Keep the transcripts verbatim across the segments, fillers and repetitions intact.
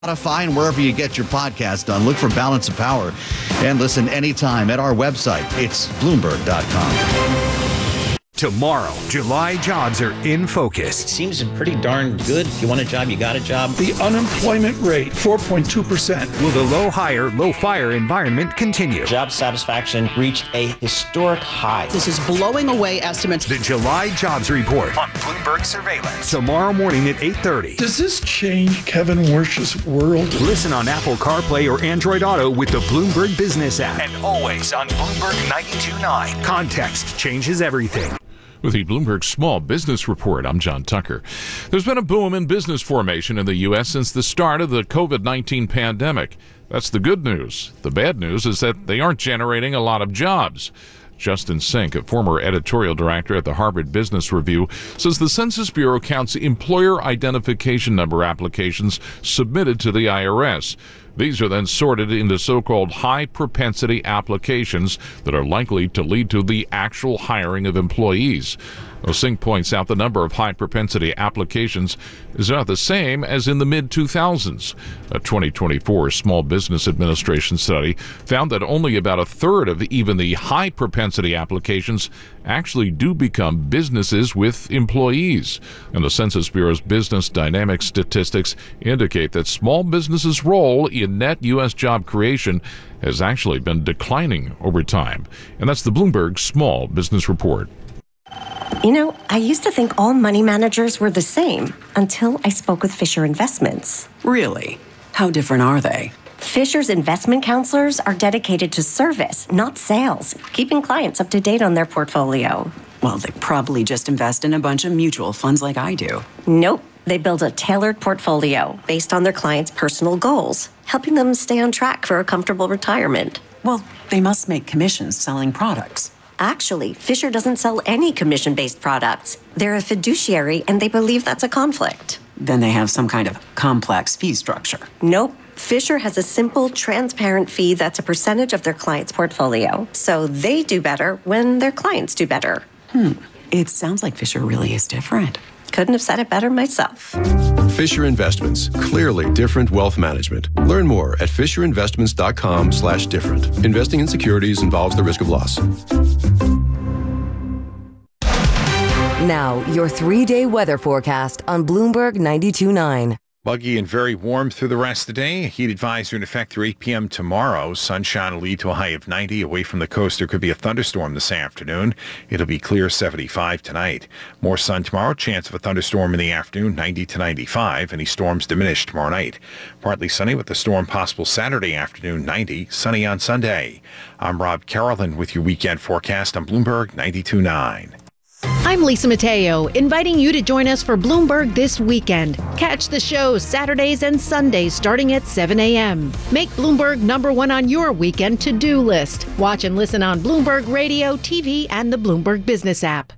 Spotify and wherever you get your podcast done. Look for Balance of Power and listen anytime at our website. It's Bloomberg dot com. Tomorrow, July jobs are in focus. It seems pretty darn good. If you want a job, you got a job. The unemployment rate, four point two percent. Will the low hire, low fire environment continue? Job satisfaction reached a historic high. This is blowing away estimates. The July jobs report on Bloomberg Surveillance. Tomorrow morning at eight thirty. Does this change Kevin Warsh's world? Listen on Apple CarPlay or Android Auto with the Bloomberg Business app. And always on Bloomberg ninety-two point nine. Context changes everything. With the Bloomberg Small Business Report, I'm John Tucker. There's been a boom in business formation in the U S since the start of the covid nineteen pandemic. That's the good news. The bad news is that they aren't generating a lot of jobs. Justin Sink, a former editorial director at the Harvard Business Review, says the Census Bureau counts employer identification number applications submitted to the I R S. These are then sorted into so-called high-propensity applications that are likely to lead to the actual hiring of employees. Sink points out the number of high-propensity applications is not the same as in the mid two thousands. A twenty twenty-four Small Business Administration study found that only about a third of even the high-propensity applications actually do become businesses with employees. And the Census Bureau's Business Dynamics statistics indicate that small businesses' role in net U S job creation has actually been declining over time. And that's the Bloomberg Small Business Report. You know, I used to think all money managers were the same until I spoke with Fisher Investments. Really? How different are they? Fisher's investment counselors are dedicated to service, not sales, keeping clients up to date on their portfolio. Well, they probably just invest in a bunch of mutual funds like I do. Nope. They build a tailored portfolio based on their clients' personal goals, helping them stay on track for a comfortable retirement. Well, they must make commissions selling products. Actually, Fisher doesn't sell any commission-based products. They're a fiduciary, and they believe that's a conflict. Then they have some kind of complex fee structure. Nope. Fisher has a simple, transparent fee that's a percentage of their client's portfolio. So they do better when their clients do better. Hmm. It sounds like Fisher really is different. Couldn't have said it better myself. Fisher Investments. Clearly different wealth management. Learn more at fisher investments dot com slash different. Investing in securities involves the risk of loss. Now, your three-day weather forecast on Bloomberg ninety-two point nine. Muggy and very warm through the rest of the day. Heat advisory in effect through eight p.m. tomorrow. Sunshine will lead to a high of ninety. Away from the coast, there could be a thunderstorm this afternoon. It'll be clear seventy-five tonight. More sun tomorrow. Chance of a thunderstorm in the afternoon, ninety to ninety-five. Any storms diminish tomorrow night. Partly sunny with a storm possible Saturday afternoon, ninety. Sunny on Sunday. I'm Rob Carolyn with your weekend forecast on Bloomberg ninety-two point nine. I'm Lisa Mateo, inviting you to join us for Bloomberg This Weekend. Catch the show Saturdays and Sundays starting at seven a.m. Make Bloomberg number one on your weekend to-do list. Watch and listen on Bloomberg Radio, T V, and the Bloomberg Business app.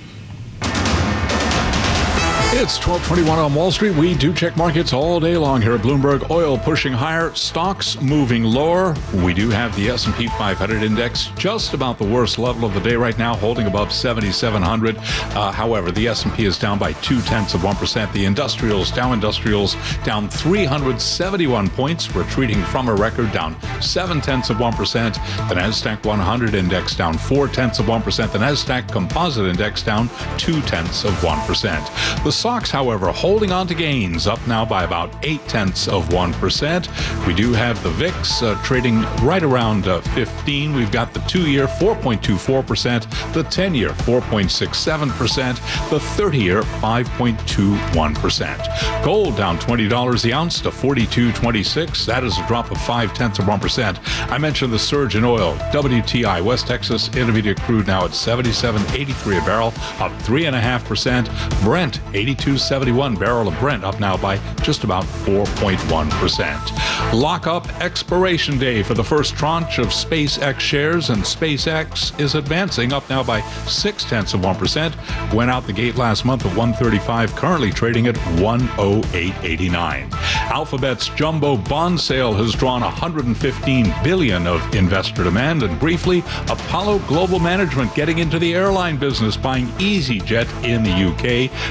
It's twelve twenty-one on Wall Street. We do check markets all day long here at Bloomberg. Oil pushing higher, stocks moving lower. We do have the S and P five hundred index just about the worst level of the day right now, holding above seventy-seven hundred. Uh, however, the S and P is down by two-tenths of one percent. The industrials, Dow Industrials, down three hundred seventy-one points, retreating from a record, down seven-tenths of one percent. The NASDAQ one hundred index down four-tenths of one percent. The NASDAQ Composite Index down two-tenths of one percent. The stocks, however, holding on to gains, up now by about eight-tenths of one percent. We do have the V I X uh, trading right around uh, fifteen. We've got the two-year four point two four percent, the ten-year four point six seven percent, the thirty-year five point two one percent. Gold down twenty dollars the ounce to forty-two twenty-six. That is a drop of five-tenths of one percent. I mentioned the surge in oil. W T I, West Texas Intermediate Crude, now at seventy-seven eighty-three a barrel, up three point five percent. Brent, eighty-two seventy-one barrel of Brent, up now by just about four point one percent. Lock-up expiration day for the first tranche of SpaceX shares, and SpaceX is advancing, up now by six-tenths of one percent. Went out the gate last month at one thirty-five, currently trading at one oh eight eighty-nine. Alphabet's jumbo bond sale has drawn one hundred fifteen billion dollars of investor demand. And briefly, Apollo Global Management getting into the airline business, buying EasyJet in the U K. And in the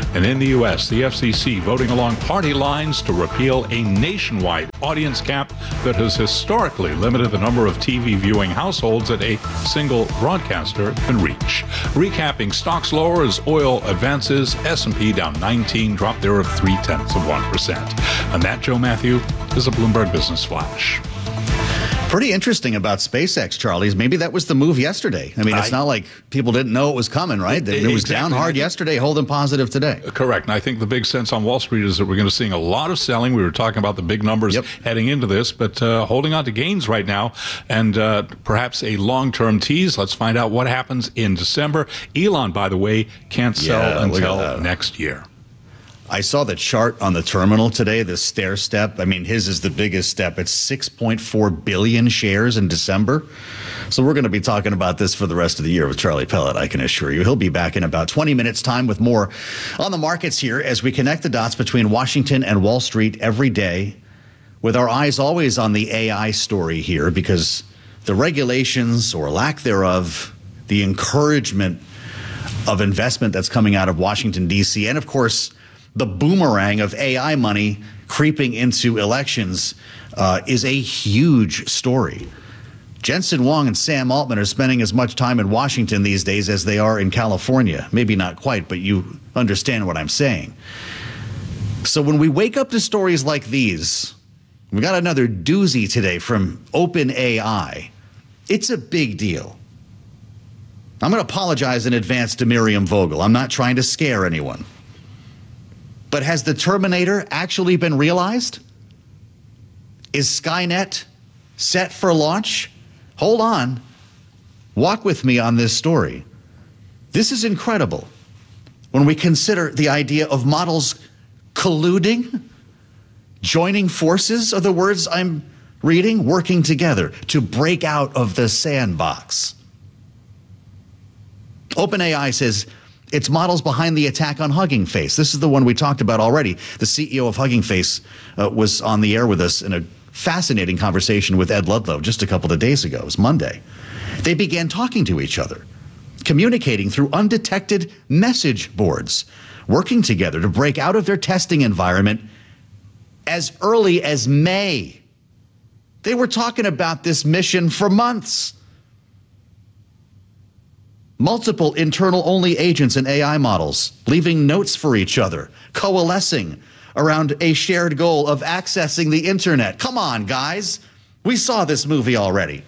U S, the F C C voting along party lines to repeal a nationwide audience cap that has historically limited the number of T V viewing households that a single broadcaster can reach. Recapping, stocks lower as oil advances. S and P down nineteen, drop there of three-tenths of one percent. And that, Joe Matthew, is a Bloomberg Business Flash. Pretty interesting about SpaceX, Charlie's. Maybe that was the move yesterday. I mean, it's I, not like people didn't know it was coming, right? It, it was exactly. down hard yesterday, holding positive today. Correct. And I think the big sense on Wall Street is that we're going to see a lot of selling. We were talking about the big numbers yep. heading into this, but uh, holding on to gains right now and uh, perhaps a long-term tease. Let's find out what happens in December. Elon, by the way, can't sell yeah, until next year. I saw the chart on the terminal today, the stair step. I mean, his is the biggest step. It's six point four billion shares in December. So we're going to be talking about this for the rest of the year with Charlie Pellet, I can assure you. He'll be back in about twenty minutes' time with more on the markets here as we connect the dots between Washington and Wall Street every day, with our eyes always on the A I story here, because the regulations or lack thereof, the encouragement of investment that's coming out of Washington, D C, and of course, the boomerang of A I money creeping into elections uh, is a huge story. Jensen Huang and Sam Altman are spending as much time in Washington these days as they are in California. Maybe not quite, but you understand what I'm saying. So when we wake up to stories like these, we got another doozy today from OpenAI. It's a big deal. I'm going to apologize in advance to Miriam Vogel. I'm not trying to scare anyone. But has the Terminator actually been realized? Is Skynet set for launch? Hold on. Walk with me on this story. This is incredible when we consider the idea of models colluding, joining forces are the words I'm reading, working together to break out of the sandbox. OpenAI says it's models behind the attack on Hugging Face. This is the one we talked about already. The C E O of Hugging Face uh, was on the air with us in a fascinating conversation with Ed Ludlow just a couple of days ago. It was Monday. They began talking to each other, communicating through undetected message boards, working together to break out of their testing environment as early as May. They were talking about this mission for months. Multiple internal-only agents and A I models leaving notes for each other, coalescing around a shared goal of accessing the internet. Come on, guys. We saw this movie already.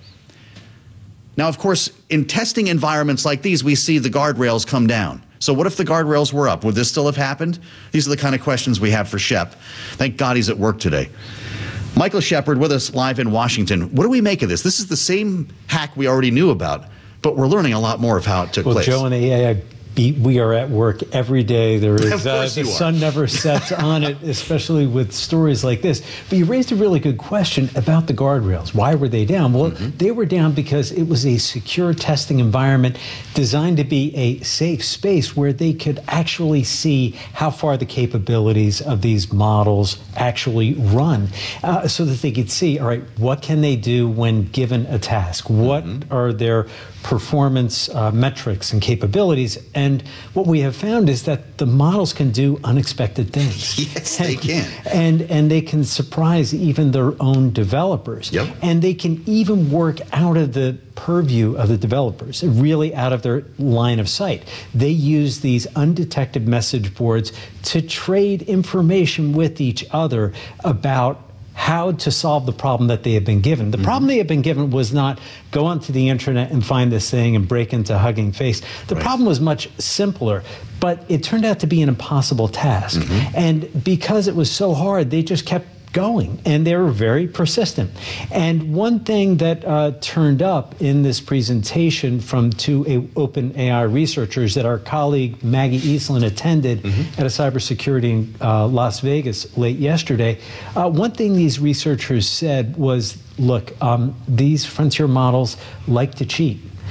Now, of course, in testing environments like these, we see the guardrails come down. So what if the guardrails were up? Would this still have happened? These are the kind of questions we have for Shep. Thank God he's at work today. Michael Shepard with us live in Washington. What do we make of this? This is the same hack we already knew about, but we're learning a lot more of how it took well, place. Joe and A I, we are at work every day. There is uh, the sun never sets on it, especially with stories like this. But you raised a really good question about the guardrails. Why were they down? Well, mm-hmm. they were down because it was a secure testing environment designed to be a safe space where they could actually see how far the capabilities of these models actually run, uh, so that they could see, all right, what can they do when given a task? What mm-hmm. are their performance uh, metrics and capabilities? And what we have found is that the models can do unexpected things. Yes, they can. And and they can surprise even their own developers. Yep. And they can even work out of the purview of the developers, really out of their line of sight. They use these undetected message boards to trade information with each other about how to solve the problem that they have been given. The mm-hmm. problem they have been given was not go onto the internet and find this thing and break into Hugging Face. The right. problem was much simpler, but it turned out to be an impossible task. Mm-hmm. And because it was so hard, they just kept going, and they were very persistent. And one thing that uh, turned up in this presentation from two OpenAI researchers that our colleague Maggie Eastland attended mm-hmm. at a cybersecurity in uh, Las Vegas late yesterday, uh, one thing these researchers said was, look, um, these frontier models like to cheat.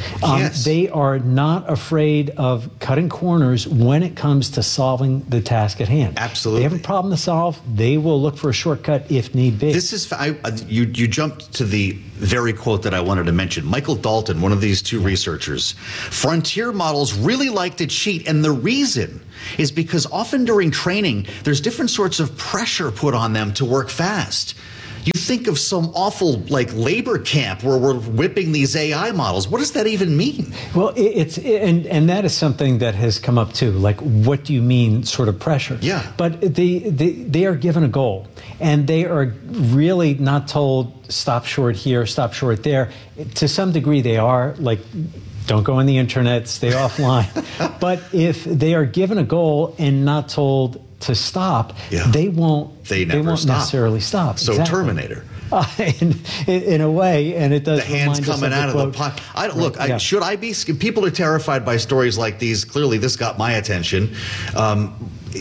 Um, Yes. They are not afraid of cutting corners when it comes to solving the task at hand. Absolutely. They have a problem to solve. They will look for a shortcut if need be. This is I, you. You jumped to the very quote that I wanted to mention. Michael Dalton, one of these two researchers, frontier models really like to cheat, and the reason is because often during training, there's different sorts of pressure put on them to work fast. You think of some awful like labor camp where we're whipping these A I models. What does that even mean? Well, it, it's and and that is something that has come up too. Like, what do you mean, sort of pressure? Yeah. But they they, they are given a goal, and they are really not told stop short here, stop short there. To some degree, they are like, don't go on the internet, stay offline. But if they are given a goal and not told to stop, Yeah. they won't. They never won't stop. necessarily stop. So Exactly. Terminator. Uh, in, in, in a way, and it does. The hands remind us coming of out of the quote. pot. I don't, Right, look. I, yeah. should I be? People are terrified by stories like these. Clearly, this got my attention. Um,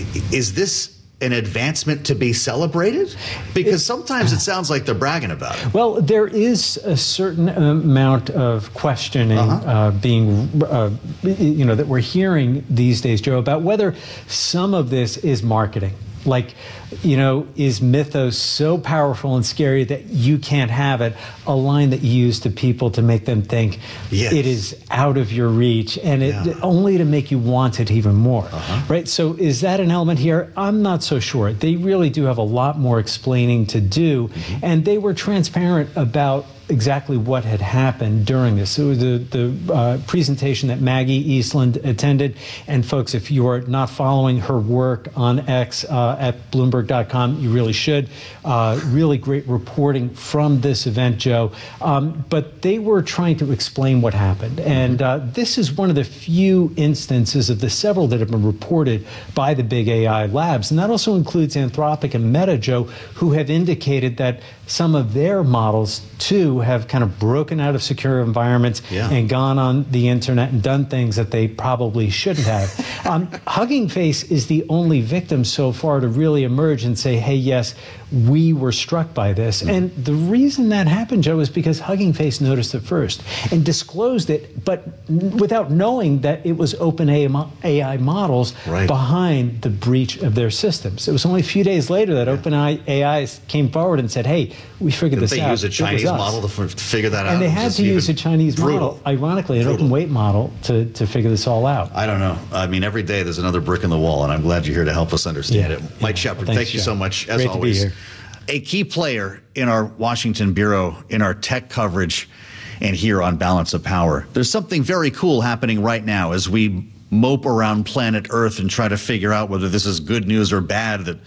is this an advancement to be celebrated? Because sometimes it sounds like they're bragging about it. Well, there is a certain amount of questioning Uh-huh. uh, being, uh, you know, that we're hearing these days, Joe, about whether some of this is marketing. Like, you know, is Mythos so powerful and scary that you can't have it? A line that you use to people to make them think Yes. it is out of your reach, and it Yeah. only to make you want it even more. Uh-huh. Right? So is that an element here? I'm not so sure. They really do have a lot more explaining to do, Mm-hmm. and they were transparent about exactly what had happened during this. So the, the uh, presentation that Maggie Eastland attended, and folks, if you are not following her work on X uh, at Bloomberg dot com, you really should. Uh, really great reporting from this event, Joe. Um, but they were trying to explain what happened. And uh, this is one of the few instances of the several that have been reported by the big A I labs. And that also includes Anthropic and Meta, Joe, who have indicated that some of their models, too, have kind of broken out of secure environments Yeah. and gone on the internet and done things that they probably shouldn't have. um, Hugging Face is the only victim so far to really emerge and say, hey, yes, we were struck by this. Mm. And the reason that happened, Joe, is because Hugging Face noticed it first and disclosed it, but n- without knowing that it was open A I models Right. behind the breach of their systems. It was only a few days later that Open A I came forward and said, hey, we figured Did this they out. use a It was Chinese us. model to, f- to figure that out? And they It had was to just use a even Chinese brutal. model, ironically, an Brutal. open weight model to, to figure this all out. I don't know. I mean, every day there's another brick in the wall, and I'm glad you're here to help us understand Yeah. it. Mike Shepard, Thanks, thank you Joe. so much, as Great to be always. here. A key player in our Washington bureau, in our tech coverage, and here on Balance of Power. There's something very cool happening right now as we mope around planet Earth and try to figure out whether this is good news or bad that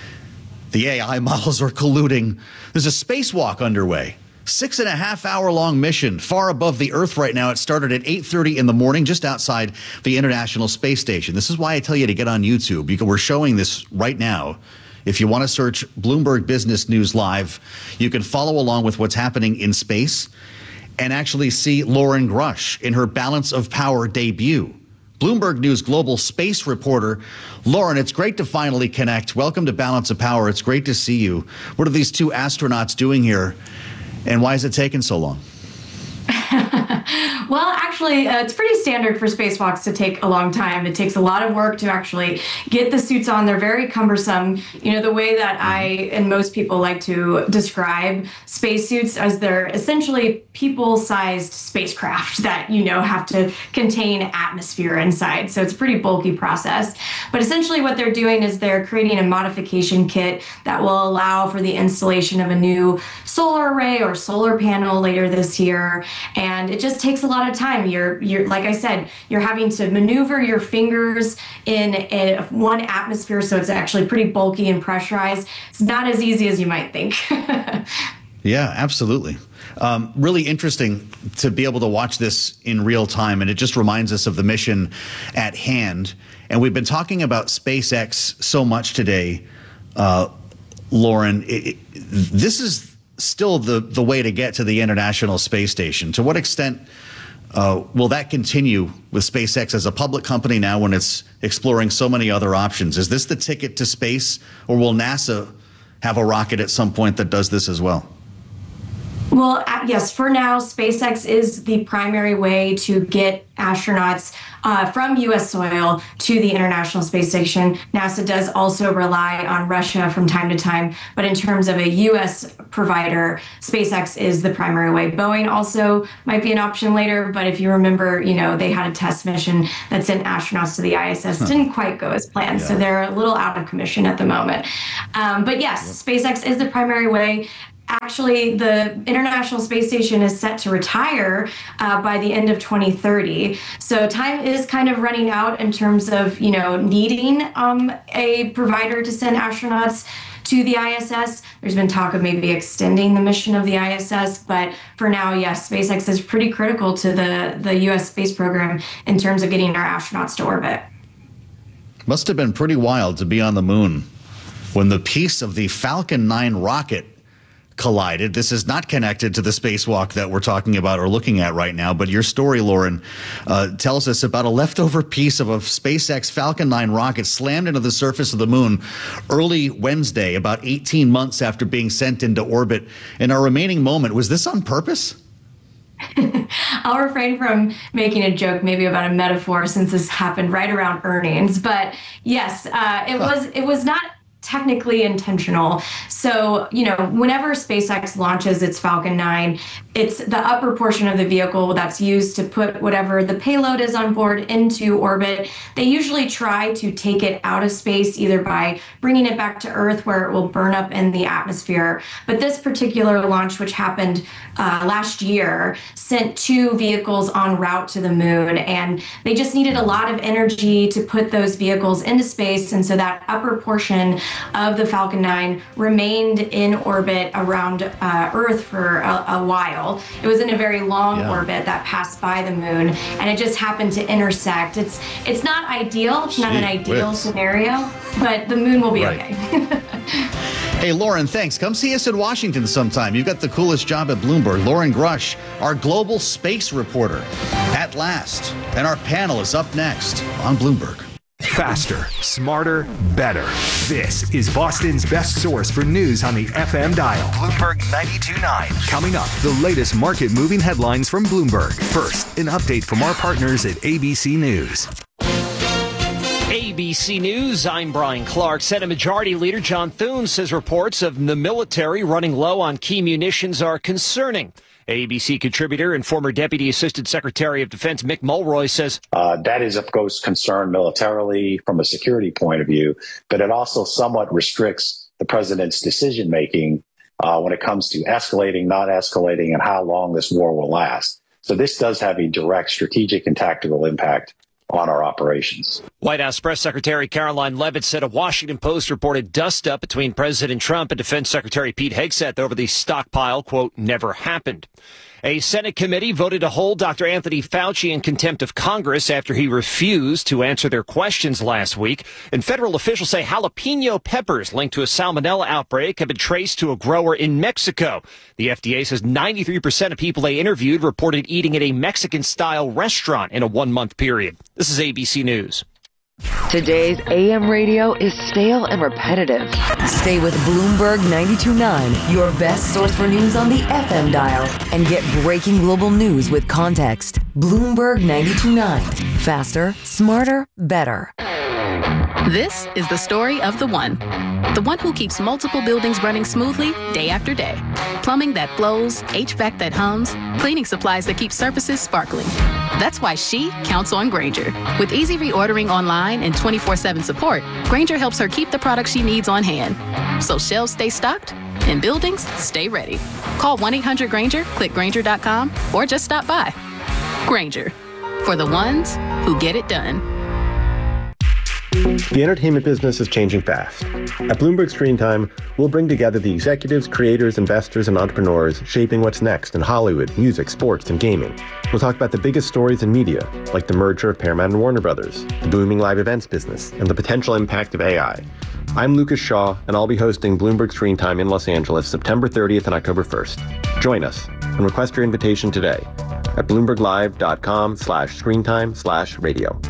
the A I models are colluding. There's a spacewalk underway. Six and a half hour long mission far above the Earth right now. It started at eight thirty in the morning just outside the International Space Station. This is why I tell you to get on YouTube. You can, we're showing this right now. If you want to search Bloomberg Business News Live, you can follow along with what's happening in space and actually see Lauren Grush in her Balance of Power debut. Bloomberg News global space reporter. Lauren, it's great to finally connect. Welcome to Balance of Power. It's great to see you. What are these two astronauts doing here, and why is it taking so long? Well, actually, uh, it's pretty standard for spacewalks to take a long time. It takes a lot of work to actually get the suits on. They're very cumbersome. You know, the way that I and most people like to describe spacesuits as they're essentially people-sized spacecraft that, you know, have to contain atmosphere inside. So it's a pretty bulky process. But essentially what they're doing is they're creating a modification kit that will allow for the installation of a new solar array or solar panel later this year. And it just takes a lot of time. You're, you're like I said, you're having to maneuver your fingers in a, one atmosphere, so it's actually pretty bulky and pressurized. It's not as easy as you might think. Yeah, absolutely. Um, really interesting to be able to watch this in real time, and it just reminds us of the mission at hand. And we've been talking about SpaceX so much today, uh, Lauren. It, it, this is still the, the way to get to the International Space Station. To what extent uh, will that continue with SpaceX as a public company now when it's exploring so many other options? Is this the ticket to space, or will NASA have a rocket at some point that does this as well? Well, uh, yes, for now, SpaceX is the primary way to get astronauts uh, from U S soil to the International Space Station. NASA does also rely on Russia from time to time, but in terms of a U S provider, SpaceX is the primary way. Boeing also might be an option later, but if you remember, you know, they had a test mission that sent astronauts to the I S S. Huh. Didn't quite go as planned, yeah. So they're a little out of commission at the moment. Um, but yes, yep. SpaceX is the primary way. Actually, the International Space Station is set to retire uh, by the end of twenty thirty. So time is kind of running out in terms of, you know, needing um, a provider to send astronauts to the I S S. There's been talk of maybe extending the mission of the I S S, but for now, yes, SpaceX is pretty critical to the, the U S space program in terms of getting our astronauts to orbit. Must have been pretty wild to be on the moon when the piece of the Falcon nine rocket collided. This is not connected to the spacewalk that we're talking about or looking at right now, but your story, Lauren, uh, tells us about a leftover piece of a SpaceX Falcon nine rocket slammed into the surface of the moon early Wednesday, about eighteen months after being sent into orbit. In our remaining moment, was this on purpose? I'll refrain from making a joke maybe about a metaphor since this happened right around earnings, but yes, uh, it was it was not technically intentional. So, you know, whenever SpaceX launches its Falcon nine, it's the upper portion of the vehicle that's used to put whatever the payload is on board into orbit. They usually try to take it out of space either by bringing it back to Earth where it will burn up in the atmosphere. But this particular launch, which happened uh, last year, sent two vehicles en route to the moon, and they just needed a lot of energy to put those vehicles into space. And so that upper portion of the Falcon nine remained in orbit around uh, Earth for a, a while. It was in a very long yeah. orbit that passed by the moon, and it just happened to intersect. It's it's not ideal. It's not Gee, an ideal whiz. scenario, but the moon will be right. okay. Hey, Lauren, thanks. Come see us in Washington sometime. You've got the coolest job at Bloomberg. Lauren Grush, our global space reporter, at last. And our panel is up next on Bloomberg. Faster, smarter, better. This is Boston's best source for news on the F M dial. Bloomberg ninety-two point nine. Coming up, the latest market-moving headlines from Bloomberg. First, an update from our partners at A B C News. A B C News, I'm Brian Clark. Senate Majority Leader John Thune says reports of the military running low on key munitions are concerning. A B C contributor and former Deputy Assistant Secretary of Defense Mick Mulroy says uh, that is, of course, concern militarily from a security point of view, but it also somewhat restricts the president's decision making uh, when it comes to escalating, not escalating, and how long this war will last. So this does have a direct strategic and tactical impact on our operations. White House Press Secretary Caroline Leavitt said a Washington Post reported dust-up between President Trump and Defense Secretary Pete Hegseth over the stockpile, quote, never happened. A Senate committee voted to hold Doctor Anthony Fauci in contempt of Congress after he refused to answer their questions last week. And federal officials say jalapeno peppers linked to a salmonella outbreak have been traced to a grower in Mexico. The F D A says ninety-three percent of people they interviewed reported eating at a Mexican-style restaurant in a one-month period. This is A B C News. Today's A M radio is stale and repetitive. Stay with Bloomberg ninety-two point nine, your best source for news on the F M dial, and get breaking global news with context. Bloomberg ninety-two point nine. Faster, smarter, better. This is the story of the one. The one who keeps multiple buildings running smoothly day after day. Plumbing that flows, H V A C that hums, cleaning supplies that keep surfaces sparkling. That's why she counts on Grainger. With easy reordering online and twenty-four seven support, Grainger helps her keep the products she needs on hand. So shelves stay stocked and buildings stay ready. Call one eight hundred Grainger, click Grainger dot com, or just stop by. Grainger, for the ones who get it done. The entertainment business is changing fast. At Bloomberg Screen Time, we'll bring together the executives, creators, investors, and entrepreneurs shaping what's next in Hollywood, music, sports, and gaming. We'll talk about the biggest stories in media, like the merger of Paramount and Warner Brothers, the booming live events business, and the potential impact of A I. I'm Lucas Shaw, and I'll be hosting Bloomberg Screen Time in Los Angeles September thirtieth and October first. Join us and request your invitation today at bloomberglive.com slash screentime slash radio.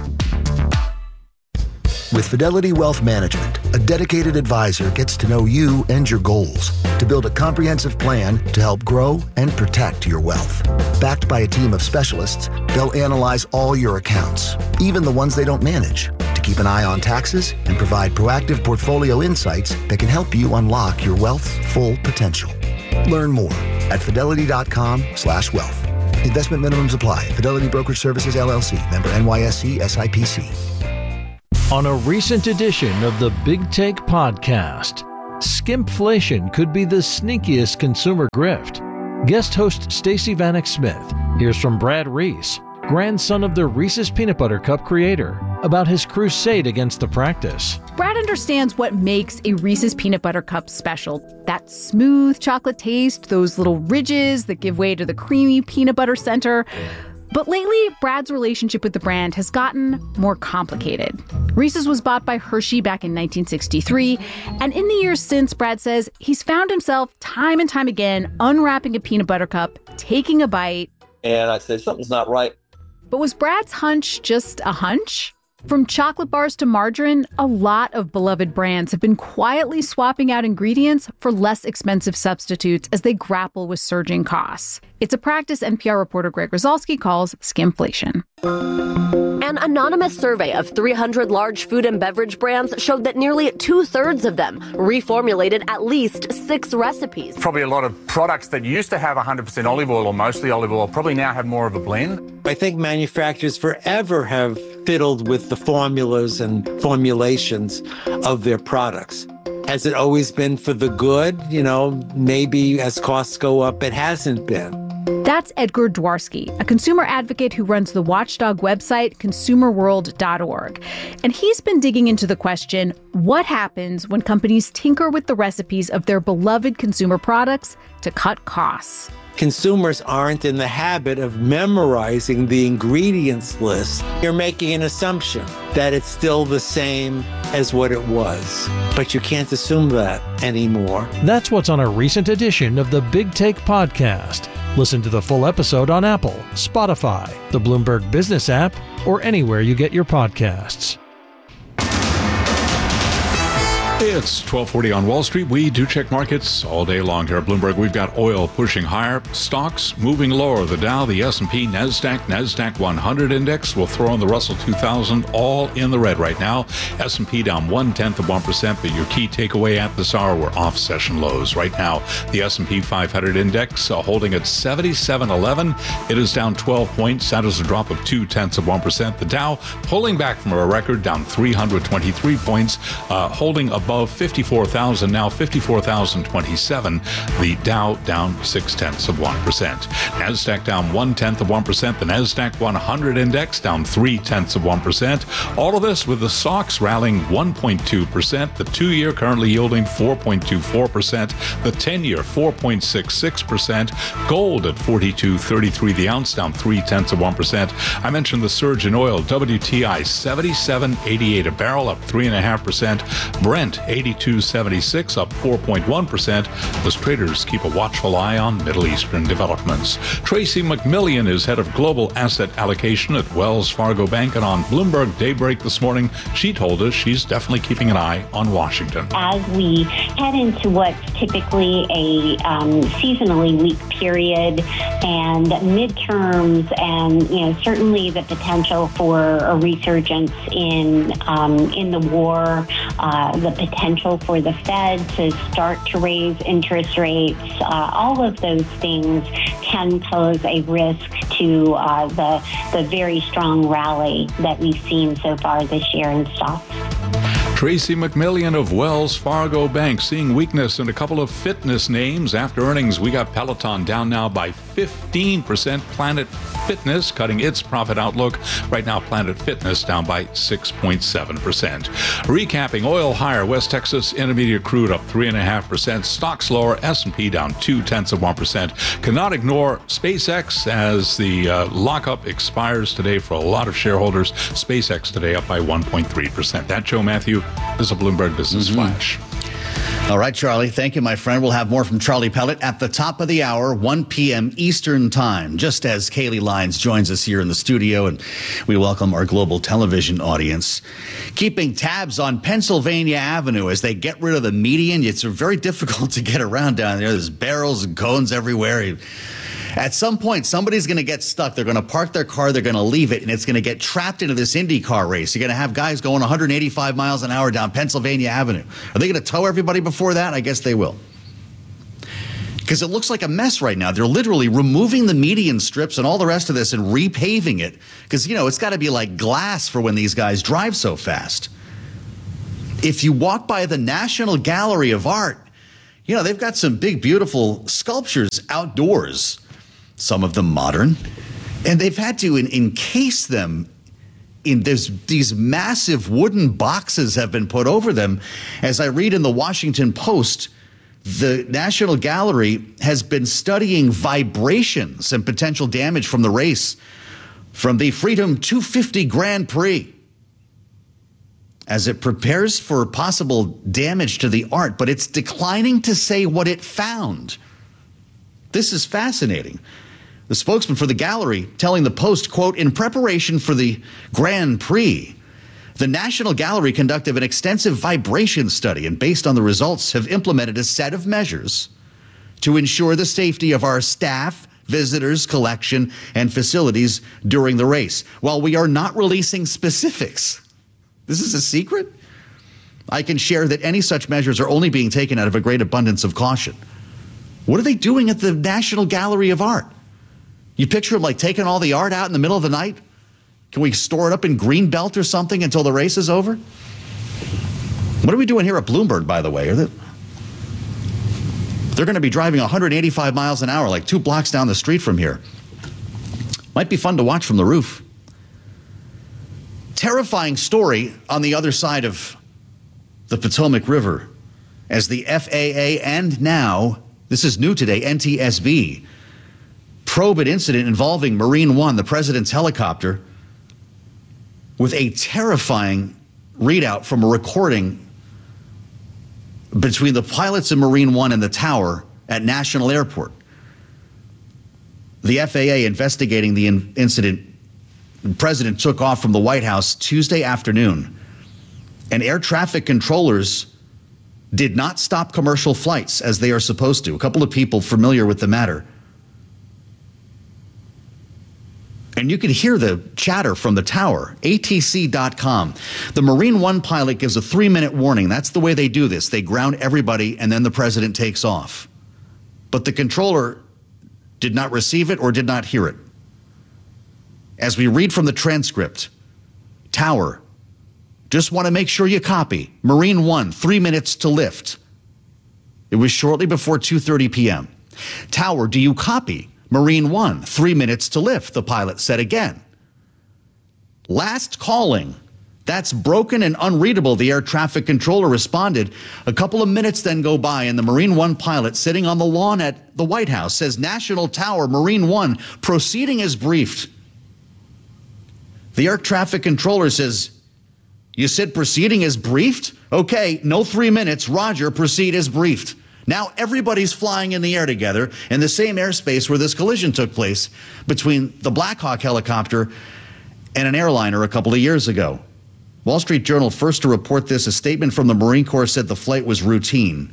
With Fidelity Wealth Management, a dedicated advisor gets to know you and your goals to build a comprehensive plan to help grow and protect your wealth. Backed by a team of specialists, they'll analyze all your accounts, even the ones they don't manage, to keep an eye on taxes and provide proactive portfolio insights that can help you unlock your wealth's full potential. Learn more at fidelity.com slash wealth. Investment minimums apply. Fidelity Brokerage Services, L L C. Member N Y S E S I P C. On a recent edition of the Big Take podcast, skimpflation could be the sneakiest consumer grift. Guest host Stacey Vanek Smith hears from Brad Reese, grandson of the Reese's Peanut Butter Cup creator, about his crusade against the practice. Brad understands what makes a Reese's Peanut Butter Cup special. That smooth chocolate taste, those little ridges that give way to the creamy peanut butter center. But lately, Brad's relationship with the brand has gotten more complicated. Reese's was bought by Hershey back in nineteen sixty-three, and in the years since, Brad says he's found himself time and time again unwrapping a peanut butter cup, taking a bite. And I said, something's not right. But was Brad's hunch just a hunch? From chocolate bars to margarine, a lot of beloved brands have been quietly swapping out ingredients for less expensive substitutes as they grapple with surging costs. It's a practice N P R reporter Greg Rosalsky calls skimflation. An anonymous survey of three hundred large food and beverage brands showed that nearly two-thirds of them reformulated at least six recipes. Probably a lot of products that used to have one hundred percent olive oil or mostly olive oil probably now have more of a blend. I think manufacturers forever have fiddled with the formulas and formulations of their products. Has it always been for the good? You know, maybe as costs go up, it hasn't been. That's Edgar Dworsky, a consumer advocate who runs the watchdog website consumer world dot org. And he's been digging into the question, what happens when companies tinker with the recipes of their beloved consumer products to cut costs? Consumers aren't in the habit of memorizing the ingredients list. You're making an assumption that it's still the same as what it was, but you can't assume that anymore. That's what's on a recent edition of the Big Take podcast. Listen to the full episode on Apple, Spotify, the Bloomberg Business app, or anywhere you get your podcasts. It's twelve forty on Wall Street. We do check markets all day long here at Bloomberg. We've got oil pushing higher, stocks moving lower. The Dow, the S and P, NASDAQ, NASDAQ one hundred index. We'll throw in the Russell two thousand, all in the red right now. S and P down one-tenth of one percent, but your key takeaway at this hour, we're off session lows. Right now, the S and P five hundred index uh, holding at seventy-seven eleven. It is down twelve points. That is a drop of two-tenths of one percent. The Dow pulling back from a record, down three hundred twenty-three points, uh, holding above fifty-four thousand, now fifty-four thousand twenty-seven. The Dow down six-tenths of one percent. NASDAQ down one-tenth of one percent. The NASDAQ one hundred index down three-tenths of one percent. All of this with the stocks rallying one point two percent. The two-year currently yielding four point two four percent. The ten-year four point six six percent. Gold at forty-two thirty-three the ounce, down three-tenths of one percent. I mentioned the surge in oil. W T I seventy-seven eighty-eight a barrel, up three point five percent. Brent eighty-two seventy-six, up four point one percent, as traders keep a watchful eye on Middle Eastern developments. Tracy McMillian is head of global asset allocation at Wells Fargo Bank, and on Bloomberg Daybreak this morning, she told us she's definitely keeping an eye on Washington. As we head into what's typically a um, seasonally weak period and midterms, and you know certainly the potential for a resurgence in um, in the war, uh, the potential for the Fed to start to raise interest rates, uh, all of those things can pose a risk to uh, the the very strong rally that we've seen so far this year in stocks. Tracy McMillian of Wells Fargo Bank seeing weakness in a couple of fitness names. After earnings, we got Peloton down now by fifteen percent. Planet Fitness cutting its profit outlook. Right now, Planet Fitness down by six point seven percent. Recapping, oil higher. West Texas Intermediate crude up three point five percent. Stocks lower. S and P down two-tenths of one percent. Cannot ignore SpaceX as the uh, lockup expires today for a lot of shareholders. SpaceX today up by one point three percent. That, Joe Matthew, is a Bloomberg Business mm-hmm. Flash. All right, Charlie. Thank you, my friend. We'll have more from Charlie Pellet at the top of the hour, one p.m. Eastern Time, just as Kaylee Lyons joins us here in the studio, and we welcome our global television audience. Keeping tabs on Pennsylvania Avenue as they get rid of the median. It's very difficult to get around down there. There's barrels and cones everywhere. At some point, somebody's going to get stuck. They're going to park their car. They're going to leave it, and it's going to get trapped into this IndyCar race. You're going to have guys going one hundred eighty-five miles an hour down Pennsylvania Avenue. Are they going to tow everybody before that? I guess they will. Because it looks like a mess right now. They're literally removing the median strips and all the rest of this and repaving it. Because, you know, it's got to be like glass for when these guys drive so fast. If you walk by the National Gallery of Art, you know, they've got some big, beautiful sculptures outdoors. Some of them modern, and they've had to in, encase them in this, these massive wooden boxes have been put over them. As I read in the Washington Post, the National Gallery has been studying vibrations and potential damage from the race from the Freedom two fifty Grand Prix as it prepares for possible damage to the art, but it's declining to say what it found. This is fascinating. The spokesman for the gallery telling the Post, quote, in preparation for the Grand Prix, the National Gallery conducted an extensive vibration study and based on the results have implemented a set of measures to ensure the safety of our staff, visitors, collection, and facilities during the race. While we are not releasing specifics, this is a secret, I can share that any such measures are only being taken out of a great abundance of caution. What are they doing at the National Gallery of Art? You picture them like taking all the art out in the middle of the night? Can we store it up in Greenbelt or something until the race is over? What are we doing here at Bloomberg, by the way? Are they, they're going to be driving one hundred eighty-five miles an hour, like two blocks down the street from here. Might be fun to watch from the roof. Terrifying story on the other side of the Potomac River as the F A A and now, this is new today, N T S B, probe an incident involving Marine One, the president's helicopter, with a terrifying readout from a recording between the pilots of Marine One and the tower at National Airport. The F A A investigating the in- incident. The president took off from the White House Tuesday afternoon, and air traffic controllers did not stop commercial flights as they are supposed to. A couple of people familiar with the matter. And you can hear the chatter from the tower, A T C dot com. The Marine One pilot gives a three-minute warning. That's the way they do this. They ground everybody, and then the president takes off. But the controller did not receive it or did not hear it. As we read from the transcript, tower, just want to make sure you copy. Marine One, three minutes to lift. It was shortly before two thirty p.m. Tower, do you copy? Marine One, three minutes to lift, the pilot said again. Last calling. That's broken and unreadable, the air traffic controller responded. A couple of minutes then go by, and the Marine One pilot sitting on the lawn at the White House says, National Tower, Marine One, proceeding as briefed. The air traffic controller says, you said proceeding as briefed? Okay, no three minutes. Roger, proceed as briefed. Now everybody's flying in the air together in the same airspace where this collision took place between the Black Hawk helicopter and an airliner a couple of years ago. Wall Street Journal first to report this. A statement from the Marine Corps said the flight was routine.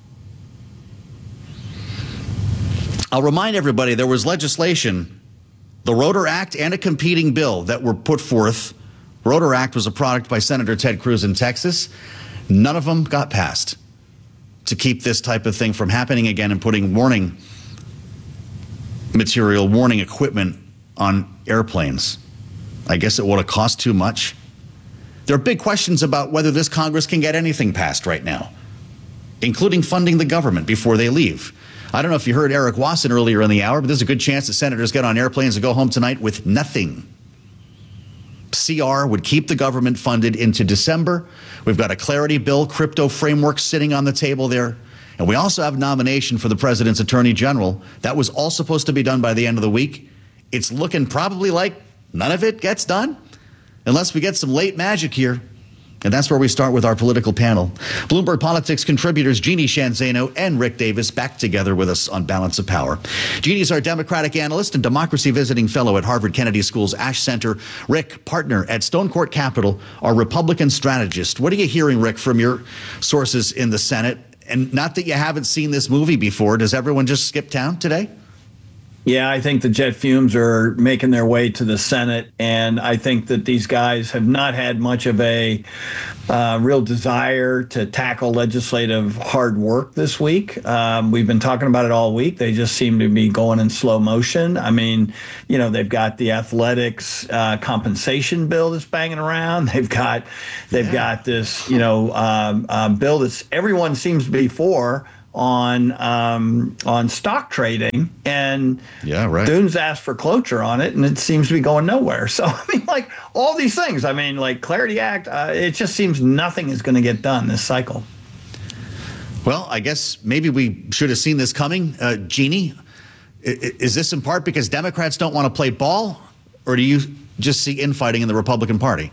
I'll remind everybody there was legislation, the Rotor Act and a competing bill that were put forth. Rotor Act was a product by Senator Ted Cruz in Texas. None of them got passed to keep this type of thing from happening again and putting warning material, warning equipment on airplanes. I guess it would have cost too much. There are big questions about whether this Congress can get anything passed right now, including funding the government before they leave. I don't know if you heard Eric Wasson earlier in the hour, but there's a good chance that senators get on airplanes and go home tonight with nothing. C R would keep the government funded into December. We've got a clarity bill, crypto framework sitting on the table there. And we also have nomination for the president's attorney general. That was all supposed to be done by the end of the week. It's looking probably like none of it gets done unless we get some late magic here. And that's where we start with our political panel. Bloomberg Politics contributors Jeannie Sheehan Zaino and Rick Davis back together with us on Balance of Power. Jeannie's our Democratic analyst and democracy visiting fellow at Harvard Kennedy School's Ash Center. Rick, partner at Stone Court Capital, our Republican strategist. What are you hearing, Rick, from your sources in the Senate? And not that you haven't seen this movie before. Does everyone just skip town today? Yeah, I think the jet fumes are making their way to the Senate, and I think that these guys have not had much of a uh, real desire to tackle legislative hard work this week. Um, we've been talking about it all week. They just seem to be going in slow motion. I mean, you know, they've got the athletics uh, compensation bill that's banging around. They've got, they've got this, you know, um, uh, bill that's everyone seems to be for. on um, on stock trading, and yeah, right. Thune's asked for cloture on it, and it seems to be going nowhere. So, I mean, like, all these things, I mean, like Clarity Act, uh, it just seems nothing is going to get done this cycle. Well, I guess maybe we should have seen this coming. Uh, Jeannie, is this in part because Democrats don't want to play ball, or do you just see infighting in the Republican Party?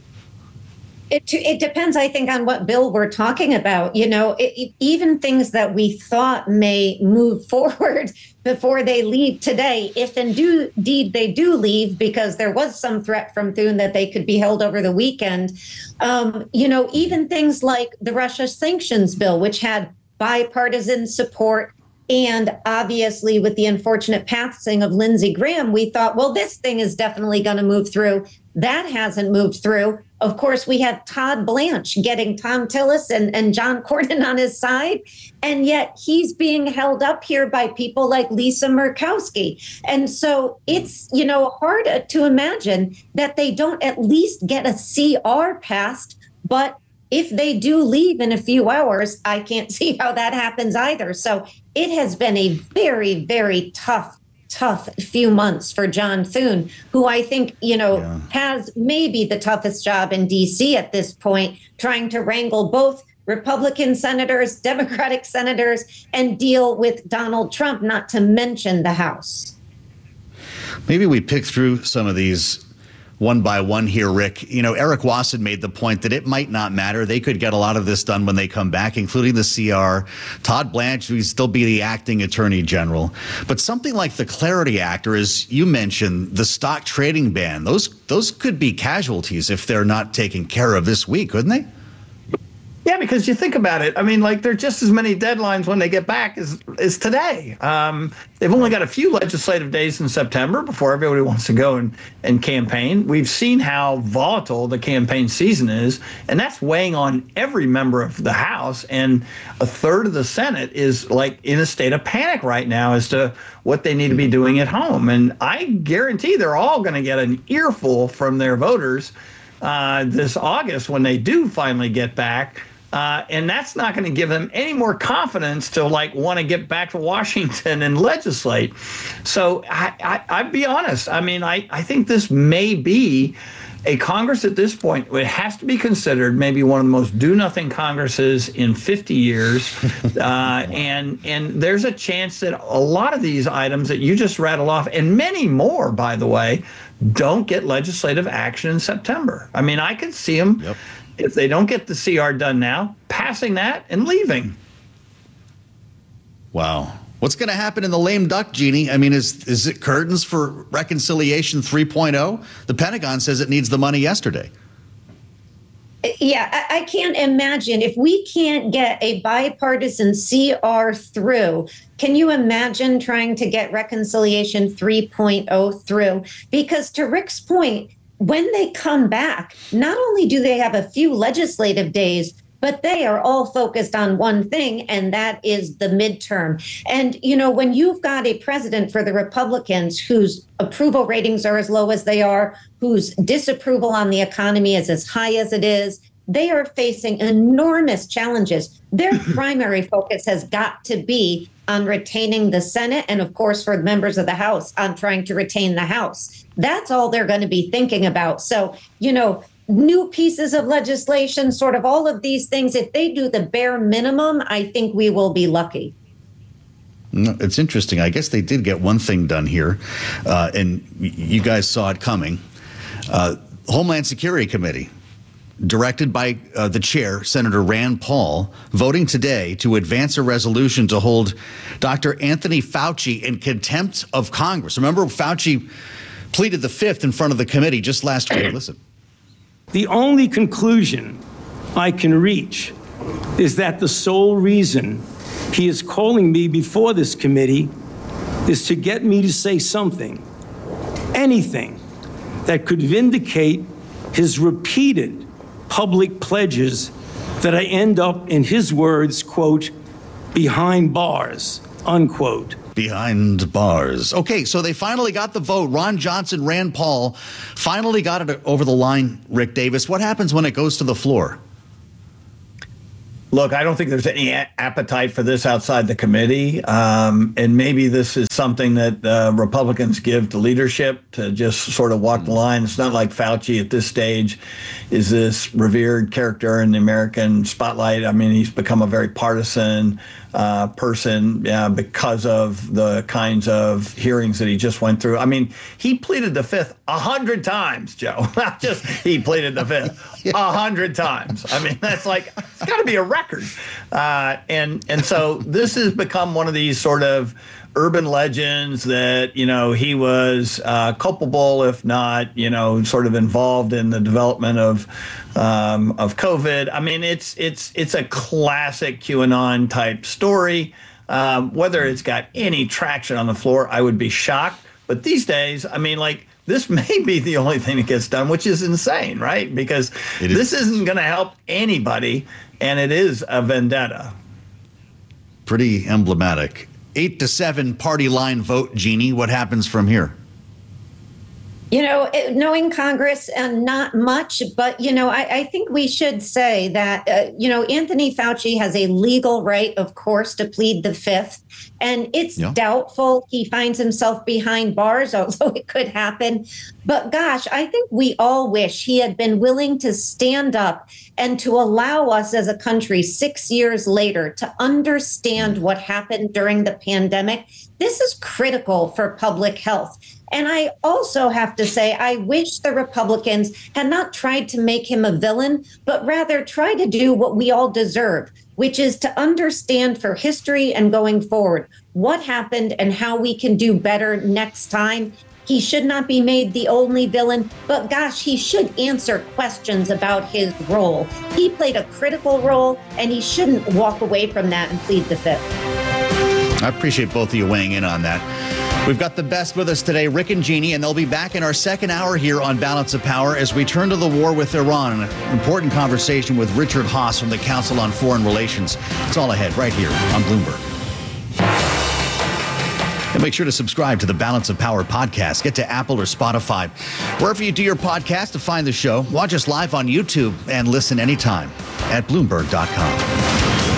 It, it depends, I think, on what bill we're talking about. You know, it, it, even things that we thought may move forward before they leave today, if indeed they do leave, because there was some threat from Thune that they could be held over the weekend. Um, you know, even things like the Russia sanctions bill, which had bipartisan support. And obviously, with the unfortunate passing of Lindsey Graham, we thought, well, this thing is definitely going to move through. That hasn't moved through. Of course, we have Todd Blanche getting Tom Tillis and, and John Cornyn on his side. And yet he's being held up here by people like Lisa Murkowski. And so it's, you know, hard to imagine that they don't at least get a C R passed. But if they do leave in a few hours, I can't see how that happens either. So it has been a very, very tough, tough few months for John Thune, who I think, you know, yeah. has maybe the toughest job in D C at this point, trying to wrangle both Republican senators, Democratic senators, and deal with Donald Trump, not to mention the House. Maybe we pick through some of these one by one here, Rick. You know, Eric Wasson made the point that it might not matter. They could get a lot of this done when they come back, including the C R. Todd Blanche would still be the acting attorney general. But something like the Clarity Act, or as you mentioned, the stock trading ban, those those could be casualties if they're not taken care of this week, couldn't they? Yeah, because you think about it. I mean, like, there are just as many deadlines when they get back as, as today. Um, they've only got a few legislative days in September before everybody wants to go and, and campaign. We've seen how volatile the campaign season is, and that's weighing on every member of the House. And a third of the Senate is, like, in a state of panic right now as to what they need to be doing at home. And I guarantee they're all going to get an earful from their voters uh, this August when they do finally get back. Uh, and that's not going to give them any more confidence to, like, want to get back to Washington and legislate. So I, I, I'd be honest. I mean, I, I think this may be a Congress at this point. It has to be considered maybe one of the most do-nothing Congresses in fifty years. uh, and and there's a chance that a lot of these items that you just rattled off, and many more, by the way, don't get legislative action in September. I mean, I could see them. Yep. If they don't get the C R done now, passing that and leaving. Wow. What's going to happen in the lame duck, Jeannie? I mean, is is it curtains for reconciliation three point oh? The Pentagon says it needs the money yesterday. Yeah, I, I can't imagine if we can't get a bipartisan C R through. Can you imagine trying to get reconciliation three point oh through? Because to Rick's point, when they come back, not only do they have a few legislative days, but they are all focused on one thing, and that is the midterm. And, you know, when you've got a president for the Republicans whose approval ratings are as low as they are, whose disapproval on the economy is as high as it is, they are facing enormous challenges. Their primary focus has got to be on retaining the Senate, and of course, for members of the House, on trying to retain the House. That's all they're going to be thinking about. So, you know, new pieces of legislation, sort of all of these things, if they do the bare minimum, I think we will be lucky. No, it's interesting. I guess they did get one thing done here, uh, and you guys saw it coming. Uh, Homeland Security Committee. directed by uh, the chair, Senator Rand Paul, voting today to advance a resolution to hold Doctor Anthony Fauci in contempt of Congress. Remember, Fauci pleaded the fifth in front of the committee just last week. Listen. The only conclusion I can reach is that the sole reason he is calling me before this committee is to get me to say something, anything, that could vindicate his repeated public pledges that I end up, in his words, quote, behind bars, unquote. Behind bars. Okay, so they finally got the vote. Ron Johnson, Rand Paul finally got it over the line, Rick Davis. What happens when it goes to the floor? Look, I don't think there's any a- appetite for this outside the committee. Um, and maybe this is something that uh, Republicans give to leadership to just sort of walk the line. It's not like Fauci at this stage is this revered character in the American spotlight. I mean, he's become a very partisan uh, person uh, because of the kinds of hearings that he just went through. I mean, he pleaded the fifth a hundred times, Joe. Not just he pleaded the fifth a hundred times. I mean, that's like, it's got to be a record. Uh, and and so this has become one of these sort of urban legends that, you know, he was uh, culpable, if not, you know, sort of involved in the development of um, of COVID. I mean, it's it's it's a classic QAnon type story. Um, whether it's got any traction on the floor, I would be shocked. But these days, I mean, like, this may be the only thing that gets done, which is insane, right? Because It is. this isn't going to help anybody, and it is a vendetta. Pretty emblematic. Eight to seven party line vote, Jeannie. What happens from here? You know, it- knowing Congress and not much, but, you know, I, I think we should say that, uh, you know, Anthony Fauci has a legal right, of course, to plead the fifth. And it's Yeah. doubtful he finds himself behind bars, although it could happen. But gosh, I think we all wish he had been willing to stand up and to allow us as a country six years later to understand what happened during the pandemic. This is critical for public health. And I also have to say, I wish the Republicans had not tried to make him a villain, but rather try to do what we all deserve, which is to understand for history and going forward what happened and how we can do better next time. He should not be made the only villain, but gosh, he should answer questions about his role. He played a critical role, and he shouldn't walk away from that and plead the fifth. I appreciate both of you weighing in on that. We've got the best with us today, Rick and Jeannie, and they'll be back in our second hour here on Balance of Power as we turn to the war with Iran. An important conversation with Richard Haass from the Council on Foreign Relations. It's all ahead right here on Bloomberg. And make sure to subscribe to the Balance of Power podcast. Get to Apple or Spotify. Wherever you do your podcast to find the show, watch us live on YouTube and listen anytime at Bloomberg dot com.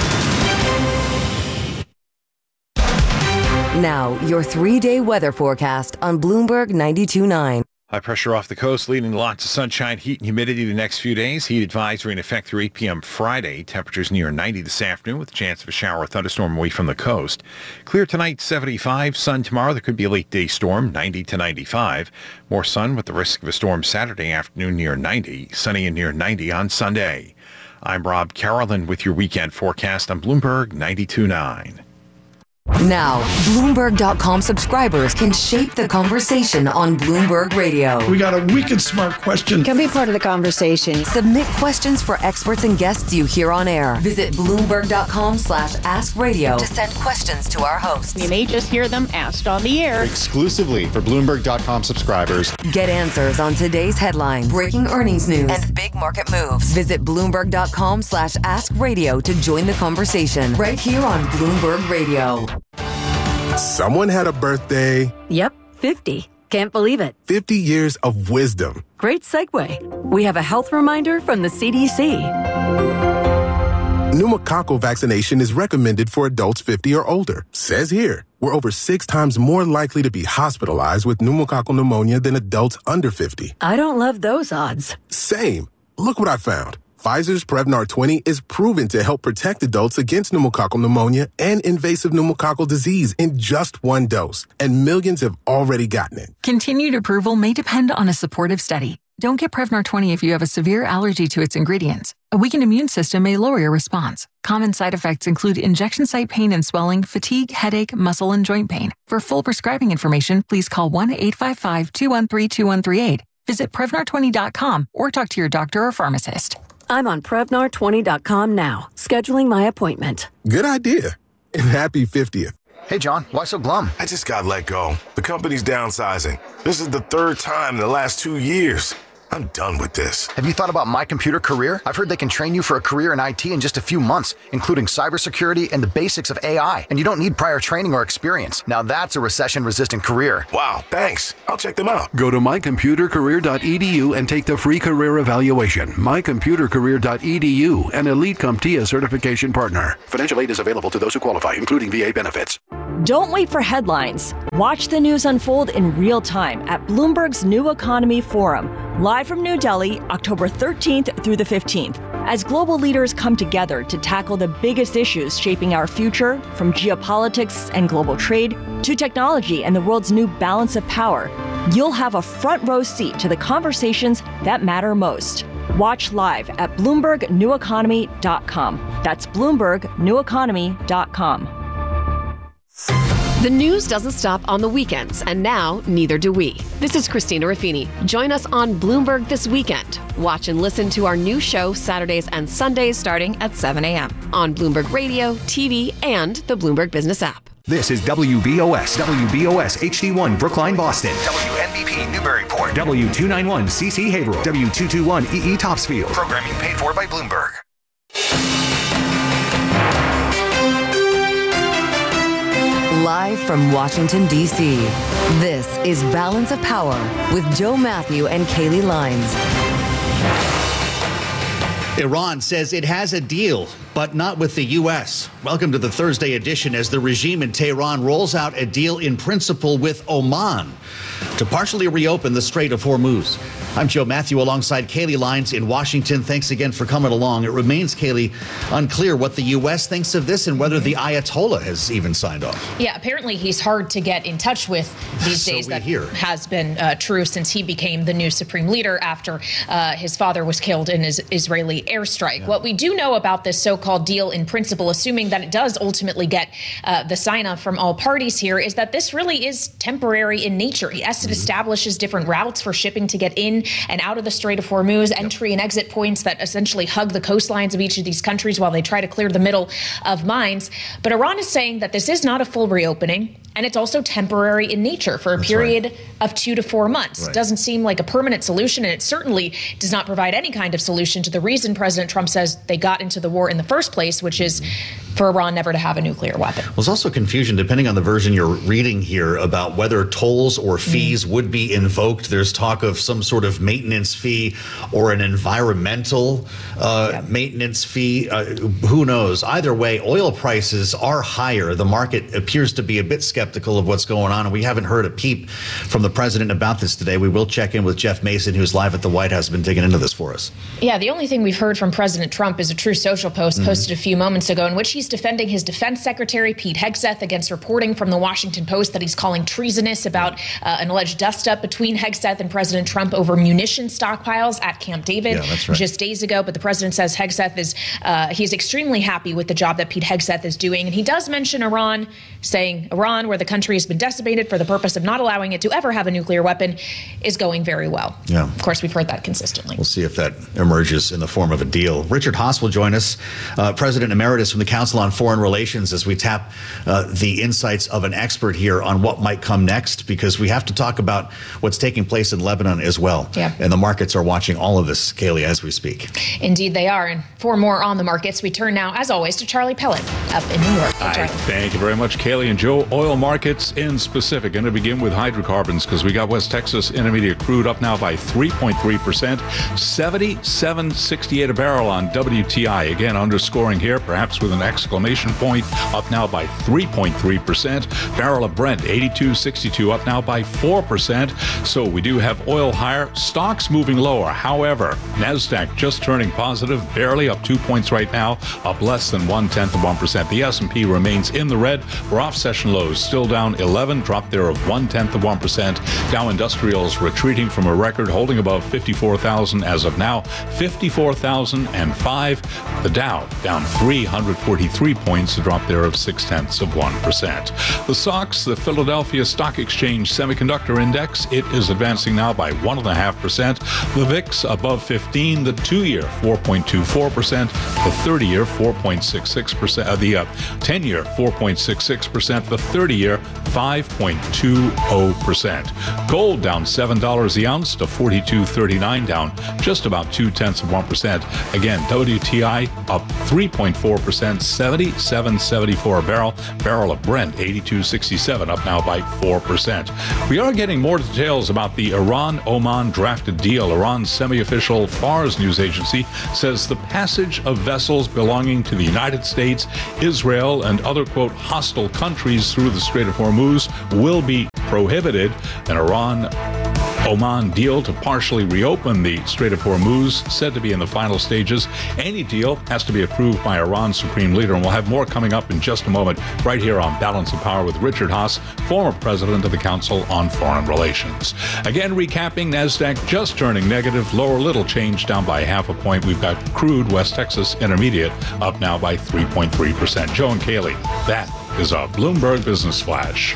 Now, your three-day weather forecast on Bloomberg ninety-two point nine. High pressure off the coast, leading to lots of sunshine, heat, and humidity the next few days. Heat advisory in effect through eight p.m. Friday. Temperatures near ninety this afternoon with a chance of a shower or thunderstorm away from the coast. Clear tonight, seventy-five. Sun tomorrow. There could be a late day storm, ninety to ninety-five. More sun with the risk of a storm Saturday afternoon near ninety. Sunny and near ninety on Sunday. I'm Rob Carolyn with your weekend forecast on Bloomberg ninety-two point nine. Now, Bloomberg dot com subscribers can shape the conversation on Bloomberg Radio. We got a wicked smart question. Can be part of the conversation. Submit questions for experts and guests you hear on air. Visit Bloomberg dot com slash ask radio to send questions to our hosts. You may just hear them asked on the air. Exclusively for Bloomberg dot com subscribers. Get answers on today's headlines, breaking earnings news, and big market moves. Visit Bloomberg dot com slash ask radio to join the conversation right here on Bloomberg Radio. Someone had a birthday. Yep, fifty. Can't believe it. fifty years of wisdom. Great segue. We have a health reminder from the C D C. Pneumococcal vaccination is recommended for adults fifty or older. Says here, we're over six times more likely to be hospitalized with pneumococcal pneumonia than adults under fifty. I don't love those odds. Same. Look what I found. Pfizer's Prevnar twenty is proven to help protect adults against pneumococcal pneumonia and invasive pneumococcal disease in just one dose, and millions have already gotten it. Continued approval may depend on a supportive study. Don't get Prevnar twenty if you have a severe allergy to its ingredients. A weakened immune system may lower your response. Common side effects include injection site pain and swelling, fatigue, headache, muscle, and joint pain. For full prescribing information, please call one eight five five, two one three, two one three eight. Visit Prevnar twenty dot com or talk to your doctor or pharmacist. I'm on Prevnar twenty dot com now, scheduling my appointment. Good idea. And happy fiftieth. Hey, John, why so glum? I just got let go. The company's downsizing. This is the third time in the last two years. I'm done with this. Have you thought about My Computer Career? I've heard they can train you for a career in I T in just a few months, including cybersecurity and the basics of A I. And you don't need prior training or experience. Now that's a recession-resistant career. Wow, thanks. I'll check them out. Go to my computer career dot e d u and take the free career evaluation. my computer career dot e d u, an Elite CompTIA certification partner. Financial aid is available to those who qualify, including V A benefits. Don't wait for headlines. Watch the news unfold in real time at Bloomberg's New Economy Forum, live from New Delhi, October thirteenth through the fifteenth, as global leaders come together to tackle the biggest issues shaping our future, from geopolitics and global trade to technology and the world's new balance of power. You'll have a front row seat to the conversations that matter most. Watch live at Bloomberg New Economy dot com. That's Bloomberg New Economy dot com. The news doesn't stop on the weekends, and now neither do we. This is Christina Raffini. Join us on Bloomberg this weekend. Watch and listen to our new show Saturdays and Sundays starting at seven a.m. on Bloomberg Radio, T V, and the Bloomberg Business app. This is W B O S, W B O S H D one Brookline, Boston. W N B P Newburyport. W two ninety-one C C Haverhill. W two twenty-one E E Topsfield. Programming paid for by Bloomberg. Live from Washington, D C, this is Balance of Power with Joe Matthew and Kaylee Lines. Iran says it has a deal, but not with the U S. Welcome to the Thursday edition as the regime in Tehran rolls out a deal in principle with Oman to partially reopen the Strait of Hormuz. I'm Joe Matthew alongside Kaylee Lines in Washington. Thanks again for coming along. It remains, Kaylee, unclear what the U S thinks of this and whether the Ayatollah has even signed off. Yeah, apparently he's hard to get in touch with these So days. we That hear. has been uh, true since he became the new supreme leader after uh, his father was killed in his Israeli airstrike. What we do know about this so-called deal in principle, assuming that it does ultimately get uh, the sign-off from all parties here, is that this really is temporary in nature. Yes, it establishes different routes for shipping to get in and out of the Strait of Hormuz, entry and exit points that essentially hug the coastlines of each of these countries while they try to clear the middle of mines. But Iran is saying that this is not a full reopening, and it's also temporary in nature for a That's period right. of two to four months. Right. It doesn't seem like a permanent solution, and it certainly does not provide any kind of solution to the reason President Trump says they got into the war in the first place, which is for Iran never to have a nuclear weapon. There's also confusion, depending on the version you're reading here, about whether tolls or fees mm. would be invoked. There's talk of some sort of maintenance fee or an environmental uh, yeah. maintenance fee. Uh, who knows? Either way, oil prices are higher. The market appears to be a bit skeptical of what's going on, and we haven't heard a peep from the president about this today. We will check in with Jeff Mason, who's live at the White House, been digging into this for us. Yeah, the only thing we've heard from President Trump is a Truth Social post mm. posted a few moments ago in which he's defending his defense secretary, Pete Hegseth, against reporting from the Washington Post that he's calling treasonous about uh, an alleged dust-up between Hegseth and President Trump over munition stockpiles at Camp David yeah, that's right. just days ago. But the president says Hegseth is, uh, he's extremely happy with the job that Pete Hegseth is doing. And he does mention Iran, saying Iran, where the country has been decimated for the purpose of not allowing it to ever have a nuclear weapon, is going very well. Yeah. Of course, we've heard that consistently. We'll see if that emerges in the form of a deal. Richard Haass will join us, uh, President Emeritus from the Council on Foreign Relations, as we tap uh, the insights of an expert here on what might come next, because we have to talk about what's taking place in Lebanon as well. Yeah. And the markets are watching all of this, Kaylee, as we speak. Indeed, they are. And for more on the markets, we turn now, as always, to Charlie Pellet up in New York. Hi, thank you very much, Kaylee and Joe. Oil markets in specific. Going to begin with hydrocarbons because we got West Texas Intermediate crude up now by three point three percent, seventy-seven sixty-eight a barrel on W T I. Again, underscoring here, perhaps with an extra exclamation point, up now by three point three percent. Barrel of Brent, eighty-two sixty-two, up now by four percent. So we do have oil higher, stocks moving lower. However, NASDAQ just turning positive, barely up two points right now, up less than one-tenth of one percent. The S and P remains in the red. We're off session lows, still down eleven, drop there of one-tenth of one percent. Dow Industrials retreating from a record, holding above fifty-four thousand as of now, fifty-four thousand five. The Dow down three hundred forty-three points, a drop there of six-tenths of one percent. The S O X, the Philadelphia Stock Exchange Semiconductor Index, it is advancing now by one point five percent. The V I X above fifteen, the two-year four point two four percent, the thirty-year four point six six percent, uh, the uh, ten-year four point six six percent, the thirty-year five point two zero percent. Gold down seven dollars the ounce to forty-two thirty-nine, down just about two-tenths of one percent. Again, W T I up three point four percent, seventy-seven seventy-four a barrel. Barrel of Brent, eighty-two sixty-seven, up now by four percent. We are getting more details about the Iran-Oman drafted deal. Iran's semi-official Fars news agency says the passage of vessels belonging to the United States, Israel, and other, quote, hostile countries through the Strait of Hormuz will be prohibited. An Iran Oman deal to partially reopen the Strait of Hormuz, said to be in the final stages. Any deal has to be approved by Iran's supreme leader, and we'll have more coming up in just a moment right here on Balance of Power with Richard Haass, former president of the Council on Foreign Relations. Again, recapping, NASDAQ just turning negative, lower little change, down by half a point. We've got crude West Texas Intermediate up now by three point three percent. Joe and Kaylee, that is a Bloomberg Business Flash.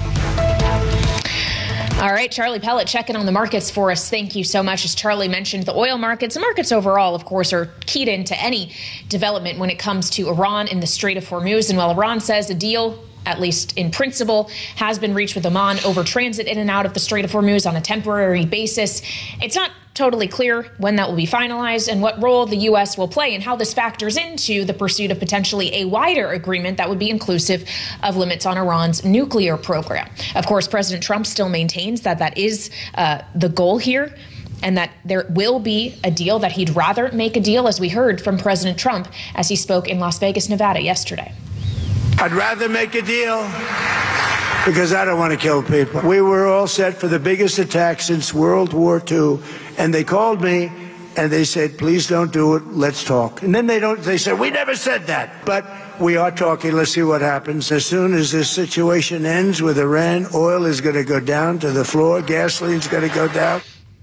All right, Charlie Pellet checking on the markets for us. Thank you so much. As Charlie mentioned, the oil markets, the markets overall, of course, are keyed into any development when it comes to Iran in the Strait of Hormuz. And while Iran says a deal, at least in principle, has been reached with Oman over transit in and out of the Strait of Hormuz on a temporary basis, it's not totally clear when that will be finalized and what role the U S will play and how this factors into the pursuit of potentially a wider agreement that would be inclusive of limits on Iran's nuclear program. Of course, President Trump still maintains that that is uh, the goal here, and that there will be a deal, that he'd rather make a deal, as we heard from President Trump as he spoke in Las Vegas, Nevada yesterday. I'd rather make a deal because I don't want to kill people. We were all set for the biggest attack since World War Two, and they called me and they said, please don't do it, let's talk. And then they don't, they said, we never said that. But we are talking, let's see what happens. As soon as this situation ends with Iran, oil is going to go down to the floor, gasoline's going to go down.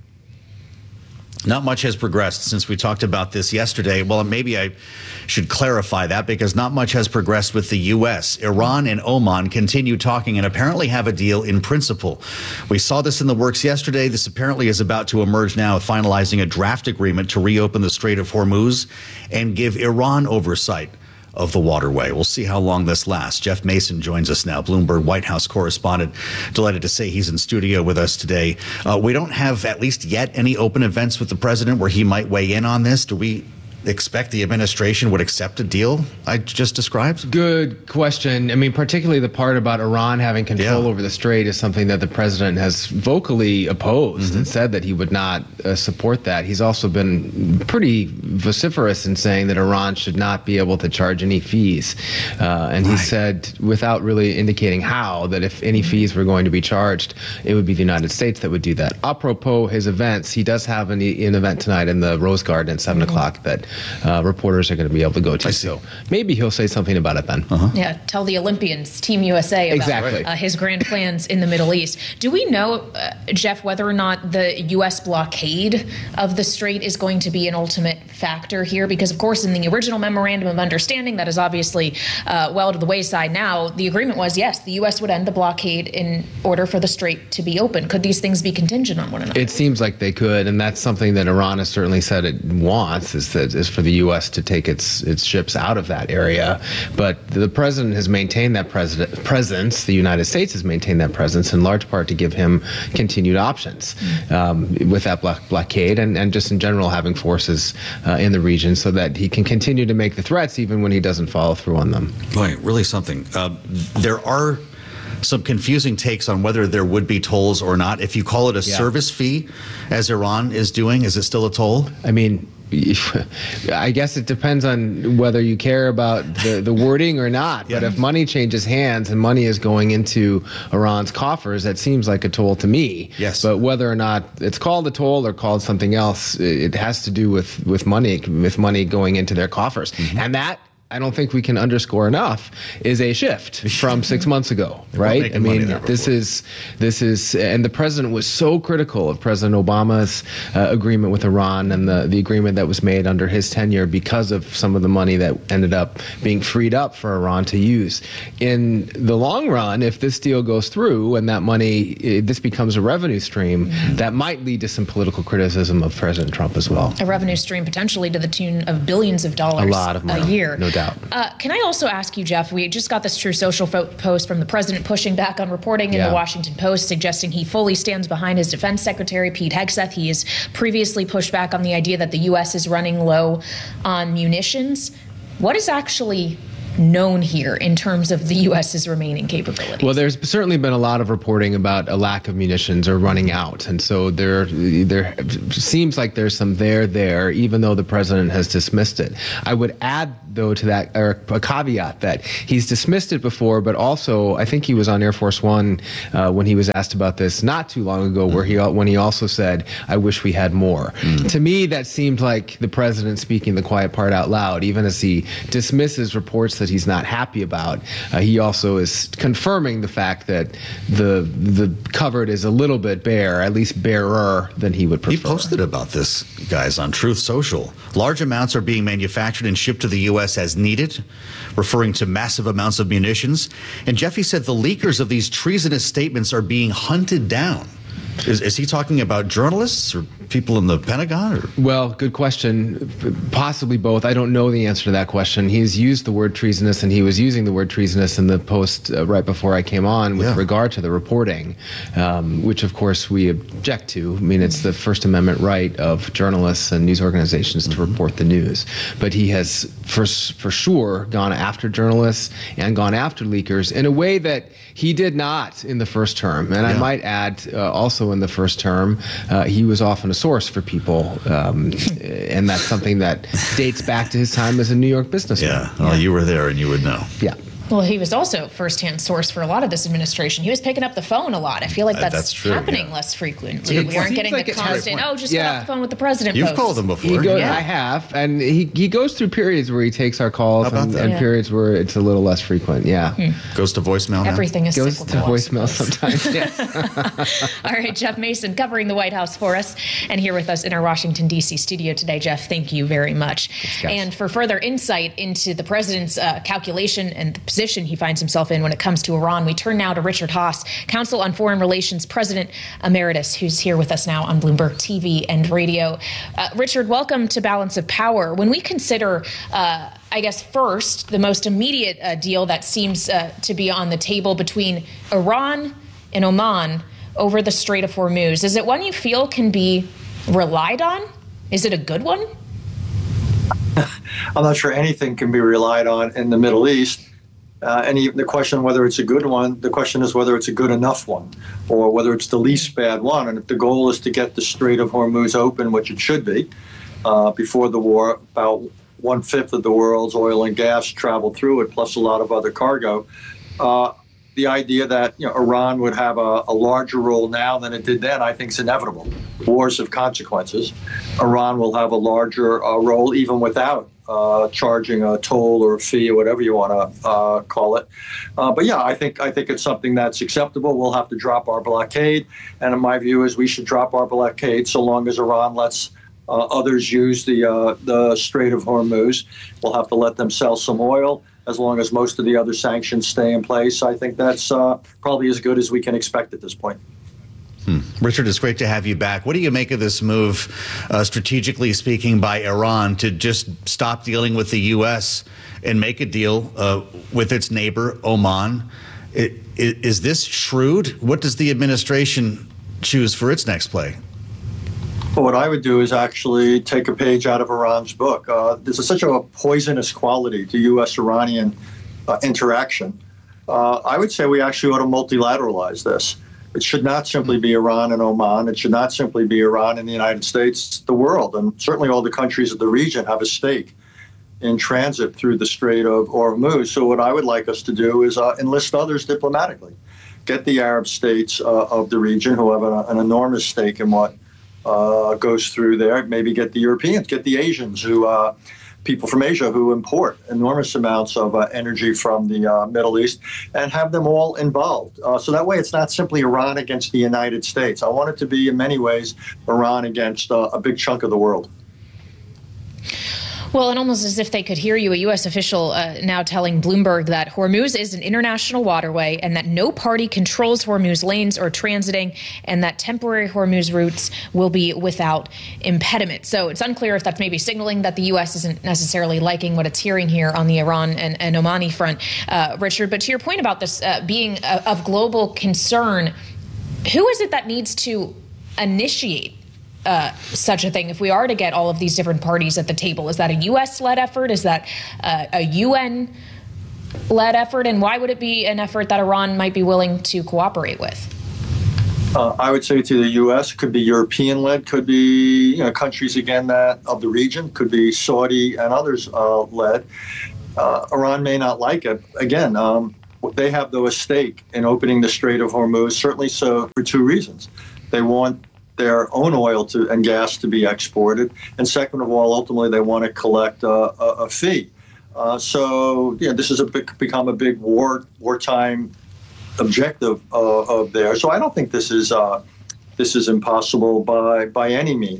Not much has progressed since we talked about this yesterday. Well, maybe I should clarify that, because not much has progressed with the U S. Iran and Oman continue talking and apparently have a deal in principle. We saw this in the works yesterday. This apparently is about to emerge now, finalizing a draft agreement to reopen the Strait of Hormuz and give Iran oversight of the waterway. We'll see how long this lasts. Jeff Mason joins us now, Bloomberg White House correspondent. Delighted to say he's in studio with us today. Uh, we don't have, at least yet, any open events with the president where he might weigh in on this. Do we expect the administration would accept a deal I just described? Good question. I mean, particularly the part about Iran having control yeah. over the strait is something that the president has vocally opposed mm-hmm. and said that he would not uh, support that. He's also been pretty vociferous in saying that Iran should not be able to charge any fees. Uh, and right. he said, without really indicating how, that if any fees were going to be charged, it would be the United States that would do that. Apropos his events, he does have an, an event tonight in the Rose Garden at seven mm-hmm. o'clock that Uh, reporters are going to be able to go to. So maybe he'll say something about it then. Uh-huh. Yeah, tell the Olympians, Team U S A, about exactly. uh, his grand plans in the Middle East. Do we know, uh, Jeff, whether or not the U S blockade of the strait is going to be an ultimate factor here? Because, of course, in the original memorandum of understanding that is obviously uh, well to the wayside now, the agreement was, yes, the U S would end the blockade in order for the strait to be open. Could these things be contingent on one another? It seems like they could, and that's something that Iran has certainly said it wants, is that is for the U S to take its its ships out of that area. But the president has maintained that president, presence, the United States has maintained that presence in large part to give him continued options um, with that block, blockade and, and just in general having forces uh, in the region so that he can continue to make the threats even when he doesn't follow through on them. Right, really something. Uh, there are some confusing takes on whether there would be tolls or not. If you call it a yeah. service fee, as Iran is doing, is it still a toll? I mean, I guess it depends on whether you care about the, the wording or not. Yeah. But if money changes hands and money is going into Iran's coffers, that seems like a toll to me. Yes. But whether or not it's called a toll or called something else, it has to do with, with money, with money going into their coffers. Mm-hmm. And that, I don't think we can underscore enough, is a shift from six months ago, right? I mean, this is, this is, and the president was so critical of President Obama's uh, agreement with Iran and the, the agreement that was made under his tenure because of some of the money that ended up being freed up for Iran to use. In the long run, if this deal goes through and that money, it, this becomes a revenue stream, mm-hmm. that might lead to some political criticism of President Trump as well. A revenue stream potentially to the tune of billions of dollars a, lot of money, a year. No doubt. Uh, can I also ask you, Jeff, we just got this True Social fo- post from the president pushing back on reporting in yeah. the Washington Post, suggesting he fully stands behind his defense secretary, Pete Hegseth. He has previously pushed back on the idea that the U S is running low on munitions. What is actually known here in terms of the U S's remaining capabilities? Well, there's certainly been a lot of reporting about a lack of munitions or running out. And so there there seems like there's some there there, even though the president has dismissed it. I would add, though, to that, or a caveat that he's dismissed it before, but also I think he was on Air Force One uh, when he was asked about this not too long ago, where he when he also said, I wish we had more. Mm. To me, that seemed like the president speaking the quiet part out loud, even as he dismisses reports that he's not happy about. Uh, he also is confirming the fact that the the cupboard is a little bit bare, at least barer than he would prefer. He posted about this, guys, on Truth Social. Large amounts are being manufactured and shipped to the U S as needed, referring to massive amounts of munitions. And Jeffy said the leakers of these treasonous statements are being hunted down. Is, is he talking about journalists or people in the Pentagon? Or? Well, good question. Possibly both. I don't know the answer to that question. He's used the word treasonous, and he was using the word treasonous in the post uh, right before I came on with yeah. regard to the reporting, um, which, of course, we object to. I mean, it's the First Amendment right of journalists and news organizations to mm-hmm. report the news. But he has, for, for sure, gone after journalists and gone after leakers in a way that he did not in the first term. And yeah. I might add, uh, also in the first term, uh, he was often a source for people, um, and that's something that dates back to his time as a New York businessman. Yeah, well, yeah. you were there and you would know. Yeah. Well, he was also firsthand source for a lot of this administration. He was picking up the phone a lot. I feel like that's, uh, that's true, happening yeah. less frequently. We aren't getting like the constant, oh, just yeah. get off the phone with the president You've post. called him before. He goes, yeah. I have, and he, he goes through periods where he takes our calls and, and yeah. periods where it's a little less frequent. Yeah. Hmm. Goes to voicemail now? Everything is Goes cyclical, to voicemail sometimes, yes. All right, Jeff Mason covering the White House for us and here with us in our Washington, D C studio today. Jeff, thank you very much. Thanks, and for further insight into the president's uh, calculation and the position he finds himself in when it comes to Iran, we turn now to Richard Haass, Council on Foreign Relations President Emeritus, who's here with us now on Bloomberg T V and radio. Uh, Richard, welcome to Balance of Power. When we consider, uh, I guess, first, the most immediate uh, deal that seems uh, to be on the table between Iran and Oman over the Strait of Hormuz, is it one you feel can be relied on? Is it a good one? I'm not sure anything can be relied on in the Middle East. Uh, and the question whether it's a good one, the question is whether it's a good enough one, or whether it's the least bad one. And if the goal is to get the Strait of Hormuz open, which it should be, uh, before the war, about one-fifth of the world's oil and gas traveled through it, plus a lot of other cargo. Uh, the idea that you know, Iran would have a, a larger role now than it did then, I think is inevitable. Wars have consequences. Iran will have a larger uh, role even without Uh, charging a toll or a fee or whatever you want to uh, call it. Uh, but yeah, I think I think it's something that's acceptable. We'll have to drop our blockade. And in my view is we should drop our blockade so long as Iran lets uh, others use the, uh, the Strait of Hormuz. We'll have to let them sell some oil as long as most of the other sanctions stay in place. I think that's uh, probably as good as we can expect at this point. Hmm. Richard, it's great to have you back. What do you make of this move, uh, strategically speaking, by Iran to just stop dealing with the U S and make a deal uh, with its neighbor, Oman? It, it, is this shrewd? What does the administration choose for its next play? Well, what I would do is actually take a page out of Iran's book. Uh, this is such a poisonous quality to U S Iranian uh, interaction. Uh, I would say we actually ought to multilateralize this. It should not simply be Iran and Oman. It should not simply be Iran and the United States. The world, and certainly all the countries of the region, have a stake in transit through the Strait of Hormuz. So what I would like us to do is uh, enlist others diplomatically. Get the Arab states uh, of the region, who have an, an enormous stake in what uh, goes through there. Maybe get the Europeans, get the Asians, who uh, people from Asia who import enormous amounts of uh, energy from the uh, Middle East, and have them all involved. Uh, so that way it's not simply Iran against the United States. I want it to be, in many ways, Iran against uh, a big chunk of the world. Well, and almost as if they could hear you, a U S official uh, now telling Bloomberg that Hormuz is an international waterway and that no party controls Hormuz lanes or transiting, and that temporary Hormuz routes will be without impediment. So it's unclear if that's maybe signaling that the U S isn't necessarily liking what it's hearing here on the Iran and, and Omani front, uh, Richard. But to your point about this uh, being a, of global concern, who is it that needs to initiate Uh, such a thing? If we are to get all of these different parties at the table, is that a U S-led effort? Is that uh, a U N-led effort? And why would it be an effort that Iran might be willing to cooperate with? Uh, I would say to the U S, could be European-led, could be you know, countries, again, that of the region, could be Saudi and others uh, led. Uh, Iran may not like it. Again, um, they have, though, a stake in opening the Strait of Hormuz, certainly so for two reasons. They want their own oil to and gas to be exported, and second of all, ultimately they want to collect uh, a, a fee. Uh, so, yeah, this has a big, become a big war wartime objective uh, of theirs. So I don't think this is uh, this is impossible by by any means.